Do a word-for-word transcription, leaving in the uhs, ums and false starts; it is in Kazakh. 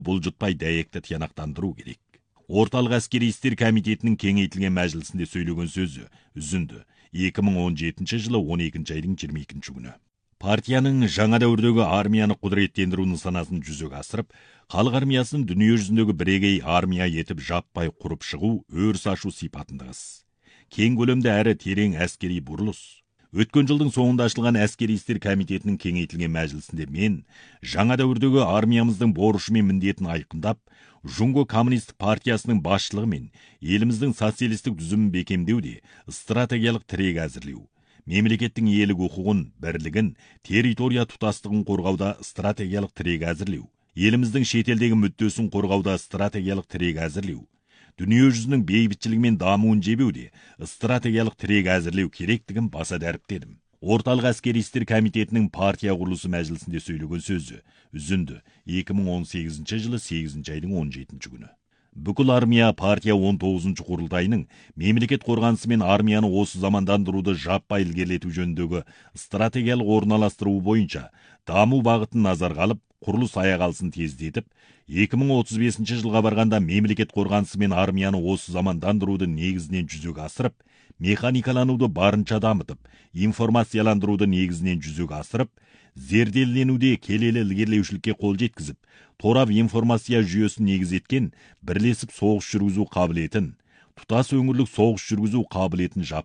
бұлжытпай дәйекті тиянақтандыру керек. Орталық әскери істер комитетінің кеңейтілген мәжілісінде сөйлеген сөзі үзінді екі мың он жетінші жылы он екінші айдың жиырма екінші күні. Партияның жаңа дәуірдегі армияны құдыреттендіру нысанасын жүзеге асырып, халық армиясын дүние жүзіндегі бірегей армия етіп жаппай құрып шығу өріс ашу сипатындағыз. Кең көлемді әрі терең әскери бұрылыс. Өткен жылдың соңында ашылған әскери істер комитетінің кеңейтілген мәжілісінде мен жаңа дәуірдегі армиямыздың борышы мен міндетін айқындап, Жунго коммунистік партиясының басшылығымен еліміздің социалистік түзімін бекемдеуде стратегиялық тірек әзірлеу, мемлекеттің иелік құқығын, бірлігін, территория тұтастығын қорғауда стратегиялық тірек әзірлеу, еліміздің шетелдегі мүддесін қорғауда стратегиялық тірек әзірлеу, дүние жүзінің бейбітшілігі мен дамуын жебеуде стратегиялық тірек әзірлеу керектігін баса дәріптедім. Орталық әскери істер комитетінің партия құрылысы мәжілісінде сөйлеген сөзі үзінді екі мың он сегізінші жылы сегізінші айдың он жетінші күні. Бүкіл армия партия он тоғызыншы құрылтайының мемлекет қорғанысы мен армияны осы замандандыруды жаппай ілгерілету жөніндегі стратегиялық орналастыруы бойынша даму бағытын назарға алып, құрылыс аяқ алысын тездетіп, екі мың отыз бесінші жылға барғанда мемлекет қорғанысы мен армияны осы замандандыруды негізінен жүзеге асырып, механикалануды барынша дамытып, информацияландыруды негізінен жүзеге асырып, зерделенуде келелі ілгерілеушілікке қол жеткізіп, торап информация жүйесін негіз еткен бірлесіп соғыс жүргізу қабілетін, тұтас өңірлік соғыс жүргізу қабілетін жап